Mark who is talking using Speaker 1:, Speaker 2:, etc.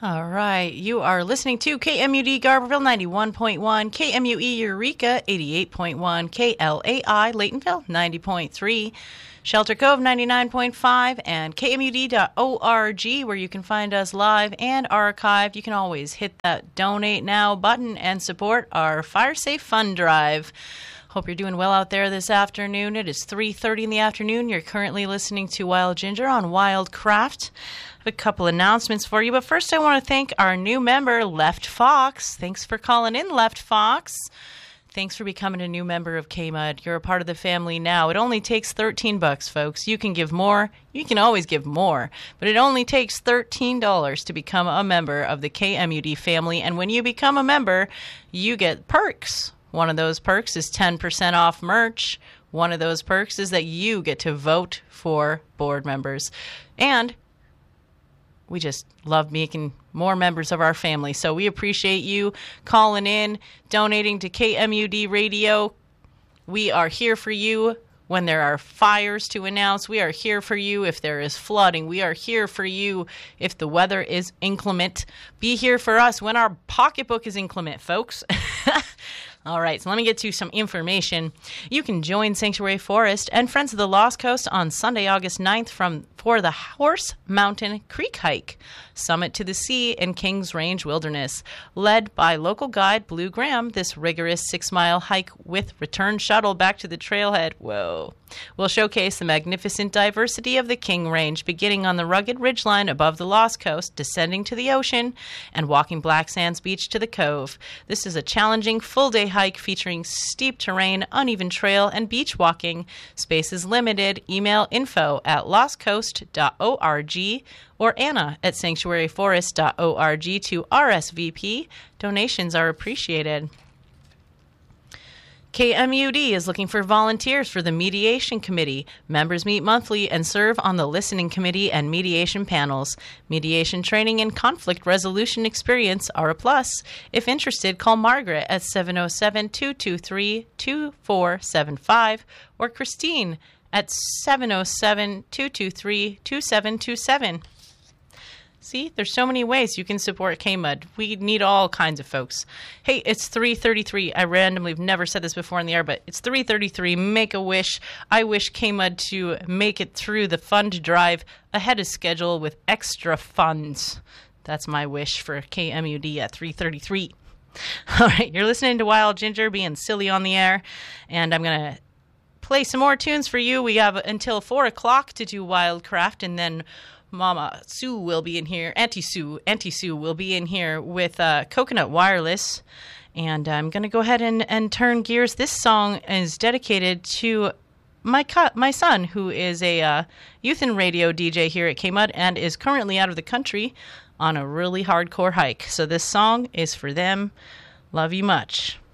Speaker 1: All right. You are listening to KMUD Garberville 91.1, KMUE Eureka 88.1, KLAI Laytonville 90.3, Shelter Cove 99.5, and KMUD.org, where you can find us live and archived. You can always hit that Donate Now button and support our Fire Safe Fund Drive. Hope you're doing well out there this afternoon. It is 3:30 in the afternoon. You're currently listening to Wild Ginger on Wildcraft. I have a couple announcements for you, but first I want to thank our new member, Left Fox. Thanks for calling in, Left Fox. Thanks for becoming a new member of KMUD. You're a part of the family now. It only takes $13, folks. You can give more. You can always give more. But it only takes $13 to become a member of the KMUD family. And when you become a member, you get perks. One of those perks is 10% off merch. One of those perks is that you get to vote for board members. And we just love making more members of our family. So we appreciate you calling in, donating to KMUD Radio. We are here for you when there are fires to announce. We are here for you if there is flooding. We are here for you if the weather is inclement. Be here for us when our pocketbook is inclement, folks. All right, so let me get to some information. You can join Sanctuary Forest and Friends of the Lost Coast on Sunday, August 9th for the Horse Mountain Creek Hike, Summit to the Sea in Kings Range Wilderness. Led by local guide Blue Graham, this rigorous 6-mile hike with return shuttle back to the trailhead, will showcase the magnificent diversity of the King Range, beginning on the rugged ridgeline above the Lost Coast, descending to the ocean, and walking Black Sands Beach to the Cove. This is a challenging full-day hike featuring steep terrain, uneven trail, and beach walking. Space is limited. Email info@lostcoast.org or Anna@sanctuaryforest.org to RSVP. Donations are appreciated. KMUD is looking for volunteers for the Mediation Committee. Members meet monthly and serve on the Listening Committee and mediation panels. Mediation training and conflict resolution experience are a plus. If interested, call Margaret at 707-223-2475 or Christine at 707-223-2727. See, there's so many ways you can support KMUD. We need all kinds of folks. Hey, it's 3:33. I randomly have never said this before in the air, but it's 3:33. Make a wish. I wish KMUD to make it through the fund drive ahead of schedule with extra funds. That's my wish for KMUD at 3:33. All right, you're listening to Wild Ginger being silly on the air, and I'm going to play some more tunes for you. We have until 4 o'clock to do Wildcraft, and then Mama Sue will be in here. Auntie Sue will be in here with Coconut Wireless. And I'm going to go ahead and turn gears. This song is dedicated to my son, who is a youth and radio DJ here at KMUD and is currently out of the country on a really hardcore hike. So this song is for them. Love you much.